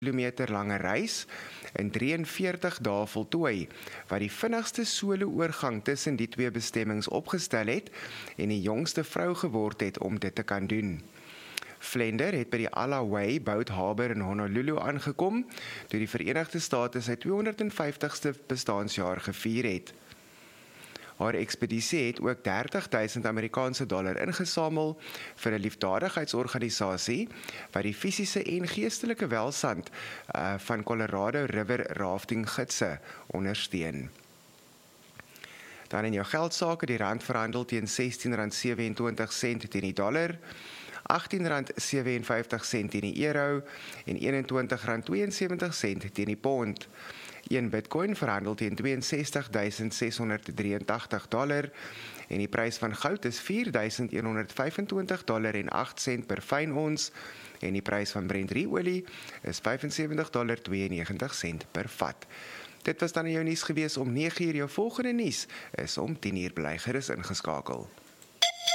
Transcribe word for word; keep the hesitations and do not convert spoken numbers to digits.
kilometer lange reis in drie en veertig dae voltooi, wat die vinnigste solo-oorgang tussen die twee bestemmings opgestel het en die jongste vrou geword het om dit te kan doen. Vlender het by die Allaway Boat Harbour in Honolulu aangekom, toe die Verenigde State sy tweehonderdvyftigste bestaансjaar gevier het. Haar ekspedisie het ook dertig duisend Amerikaanse dollar ingesamel vir 'n liefdadigheidsorganisasie wat die fisiese en geestelike welstand uh, van Colorado River Rafting gidse ondersteun. Dan in jou geldsake, die rand verhandel teen sestien rand sewe-en-twintig sent teen die dollar, agttien rand sewe-en-vyftig sent teen die euro en eenentwintig rand twee-en-sewentig sent teen die pond. Een Bitcoin verhandel teen ses twee ses duisend ses honderd drieëntagtig dollar en die prys van goud is vier duisend een honderd vyfentwintig dollar en agt sent per fyn ons en die prys van Brent olie is vyf en sewentig dollar tweeënnegentig sent per vat. Dit was dan jou nuus gewees om nege uur. Jou volgende nuus is om tien uur. Bly gerus ingeskakel.